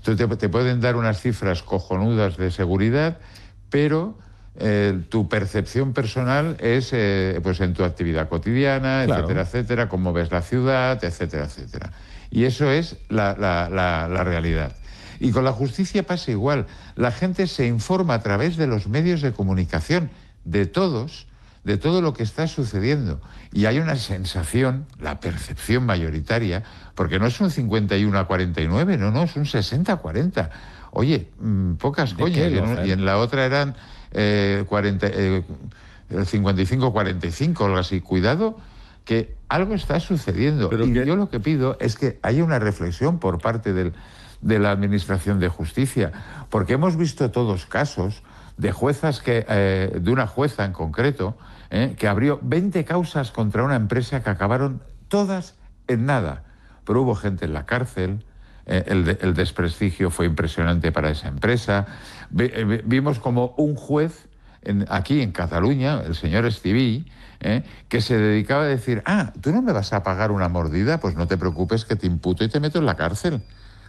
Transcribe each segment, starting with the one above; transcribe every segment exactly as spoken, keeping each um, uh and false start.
Tú te, te pueden dar unas cifras cojonudas de seguridad, pero eh, tu percepción personal es eh, pues en tu actividad cotidiana, claro, etcétera, etcétera, cómo ves la ciudad, etcétera, etcétera. Y eso es la, la, la, la realidad. Y con la justicia pasa igual. La gente se informa a través de los medios de comunicación, de todos, de todo lo que está sucediendo. Y hay una sensación, la percepción mayoritaria, porque no es un cincuenta y uno a cuarenta y nueve, no, no, es un sesenta a cuarenta. Oye, mmm, pocas coñas. Y en, y en la otra eran eh, cuarenta, eh, cincuenta y cinco a cuarenta y cinco, algo así. Cuidado, que algo está sucediendo. Pero y que... yo lo que pido es que haya una reflexión por parte del... de la Administración de Justicia, porque hemos visto todos casos de juezas que, eh, de una jueza en concreto, eh, que abrió veinte causas contra una empresa que acabaron todas en nada, pero hubo gente en la cárcel, eh, el, de, el desprestigio fue impresionante para esa empresa. V, eh, vimos como un juez en, aquí en Cataluña, el señor Estiví, eh, que se dedicaba a decir, ah, ¿tú no me vas a pagar una mordida? Pues no te preocupes que te imputo y te meto en la cárcel.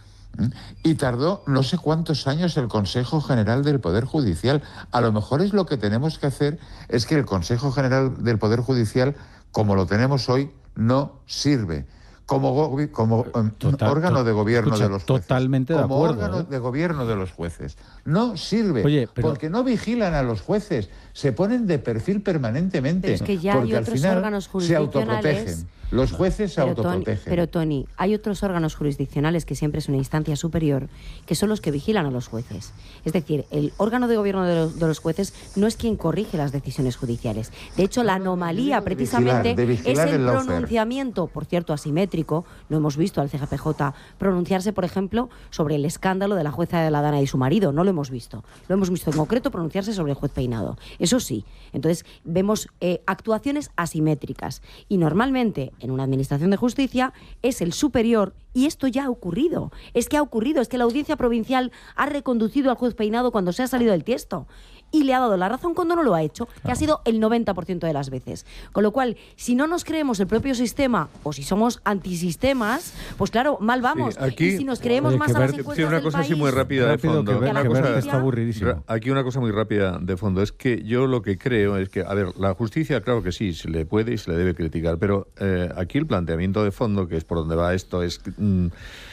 Y tardó no sé cuántos años el Consejo General del Poder Judicial. A lo mejor es lo que tenemos que hacer, es que el Consejo General del Poder Judicial, como lo tenemos hoy, no sirve como, go como Total, órgano de gobierno escucha, de los jueces. Totalmente de como acuerdo. Como órgano ¿eh? de gobierno de los jueces. No sirve, Oye, pero... porque no vigilan a los jueces, se ponen de perfil permanentemente. Pero es que ya porque hay otros al final órganos se jurisdiccionales. autoprotegen. Los jueces se pero autoprotegen. Tony, pero Tony, hay otros órganos jurisdiccionales, que siempre es una instancia superior, que son los que vigilan a los jueces. Es decir, el órgano de gobierno de los, de los jueces no es quien corrige las decisiones judiciales. De hecho, la anomalía precisamente de vigilar, de es el, el pronunciamiento, por cierto, asimétrico. No hemos visto al C G P J pronunciarse, por ejemplo, sobre el escándalo de la jueza de la Dana y su marido. No lo hemos visto. Lo hemos visto en concreto pronunciarse sobre el juez Peinado. Eso sí. Entonces, vemos eh, actuaciones asimétricas. Y normalmente, en una administración de justicia, es el superior, y esto ya ha ocurrido. Es que ha ocurrido, es que la Audiencia Provincial ha reconducido al juez Peinado cuando se ha salido del tiesto. Y le ha dado la razón cuando no lo ha hecho, que ha sido el noventa por ciento de las veces. Con lo cual, si no nos creemos el propio sistema, o si somos antisistemas, pues claro, mal vamos. Sí, aquí, y si nos creemos oye, más a ver, las encuestas sí, una del cosa país, así muy rápida de rápido, fondo. Que ver, una que cosa, ver, está aburridísimo. Aquí una cosa muy rápida de fondo. Es que yo lo que creo es que, a ver, la justicia, claro que sí, se le puede y se le debe criticar, pero eh, aquí el planteamiento de fondo, que es por donde va esto, es... Mm,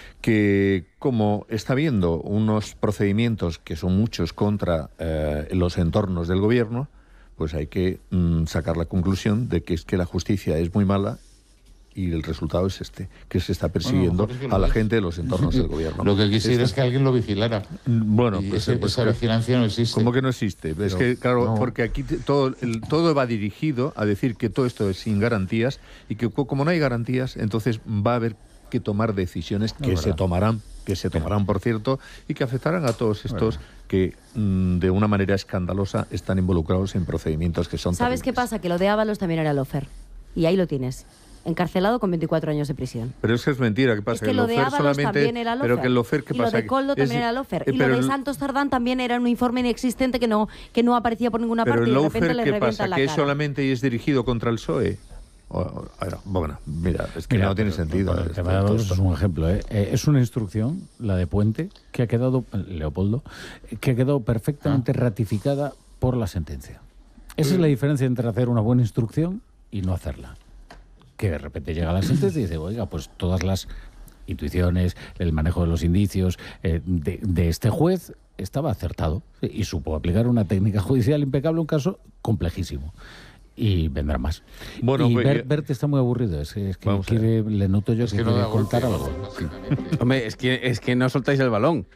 que como está habiendo unos procedimientos que son muchos contra eh, los entornos del gobierno, pues hay que mm, sacar la conclusión de que es que la justicia es muy mala y el resultado es este, que se está persiguiendo bueno, es que a la es. gente de los entornos del gobierno. Lo que quisiera es es que alguien lo vigilara. Bueno, y pues, ese, pues esa claro, vigilancia no existe. ¿Cómo que no existe? Pero, es que, claro, no. porque aquí todo, el, todo va dirigido a decir que todo esto es sin garantías y que como no hay garantías, entonces va a haber que tomar decisiones que no, se tomarán, que se tomarán, por cierto, y que afectarán a todos estos bueno. que mmm, de una manera escandalosa están involucrados en procedimientos que son ¿Sabes terribles. qué pasa? Que lo de Ábalos también era lofer. Y ahí lo tienes. Encarcelado con veinticuatro años de prisión. Pero es que es mentira, ¿qué pasa? Es que lo de Ábalos solamente, también era lofer. Pero que el lofer, ¿qué y pasa? lo de Coldo es, también era lofer. Eh, y lo de Santos Tardán también era un informe inexistente que no, que no aparecía por ninguna pero parte y de repente le ¿qué revienta pasa? la ¿Que cara. es solamente es dirigido contra el P S O E? O, o, bueno, mira, es que mira, no tiene pero, sentido. Pero, el tema de Ábalos es un ejemplo. ¿eh? Eh, es una instrucción, la de Puente, que ha quedado, Leopoldo, que ha quedado perfectamente ah. ratificada por la sentencia. Esa es la diferencia entre hacer una buena instrucción y no hacerla. Que de repente llega la sentencia y dice, oiga, pues todas las intuiciones, el manejo de los indicios eh, de, de este juez estaba acertado y supo aplicar una técnica judicial impecable, un caso complejísimo. Y vendrá más. Bueno, y pues, Bert, Bert está muy aburrido. Es que, es que quiere, le noto yo es que, que quiere no contar algo. Sí. Hombre, es que, es que no soltáis el balón.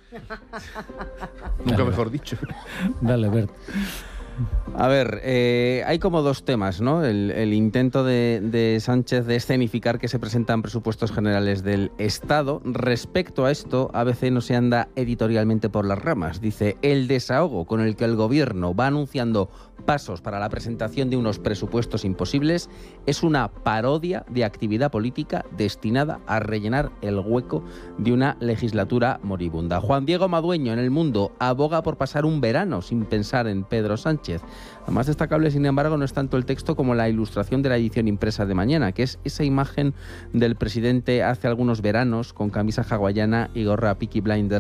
Nunca Dale, mejor dicho. Dale, Bert. A ver, eh, hay como dos temas, ¿no? El, el intento de, de Sánchez de escenificar que se presentan presupuestos generales del Estado. Respecto a esto, A B C no se anda editorialmente por las ramas. Dice, el desahogo con el que el gobierno va anunciando pasos para la presentación de unos presupuestos imposibles es una parodia de actividad política destinada a rellenar el hueco de una legislatura moribunda. Juan Diego Madueño, en El Mundo, aboga por pasar un verano sin pensar en Pedro Sánchez. Lo más destacable, sin embargo, no es tanto el texto como la ilustración de la edición impresa de mañana, que es esa imagen del presidente hace algunos veranos con camisa hawaiana y gorra Peaky Blinders